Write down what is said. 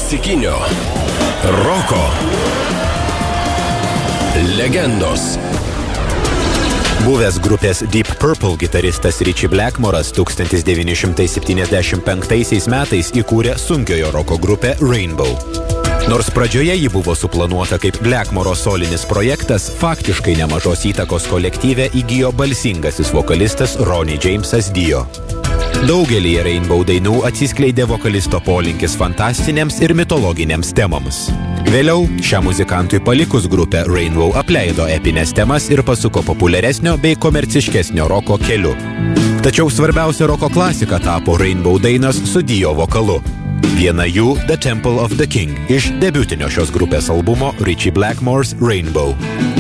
klasikinio roko legendos. Buvęs grupės Deep Purple gitaristas Ritchie Blackmore'as 1975 metais įkūrė sunkiojo roko grupę Rainbow. Nors pradžioje ji buvo suplanuota kaip Blackmore solinis projektas, faktiškai nemažos įtakos kolektyve įgijo balsingasis vokalistas Ronnie Jamesas Dio. Daugelį Rainbow dainų atsiskleidė vokalisto polinkis fantastinėms ir mitologinėms temoms. Vėliau, šiam muzikantui palikus grupę, Rainbow apleido epinės temas ir pasuko populiaresnio bei komerciškesnio roko keliu. Tačiau svarbiausia roko klasika tapo Rainbow dainos su Dio vokalu. Viena jų The Temple of the King iš debiutinio šios grupės albumo Ritchie Blackmore's Rainbow.